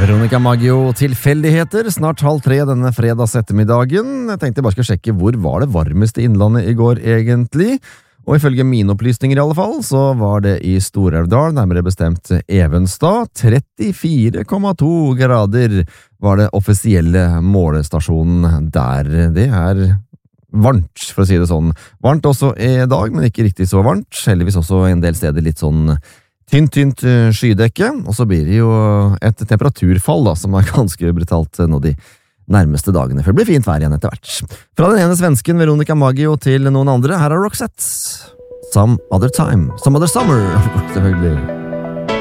Veronica Maggio, tilfeldigheter, snart 2:30 denne fredags ettermiddagen. Jeg tenkte jeg bare skulle sjekke hvor var det varmeste i innlandet i går egentlig. Og ifølge mine opplysninger i alle fall, så var det i Stor-Elvdal, nærmere bestemt Evenstad. 34,2 grader var det offisielle målestasjonen der. Det er varmt, for å si det sånn. Varmt også i dag, men ikke riktig så varmt. Heldigvis også en del steder litt sånn tynt skydekke, og så blir det jo et temperaturfall da, som er ganske brutalt nå de nærmeste dagene, for det blir fint vær igjen etter hvert. Fra den ene svensken Veronica Maggio til noen andre, her er Roxette. Some Other Time, Some Other Summer, selvfølgelig.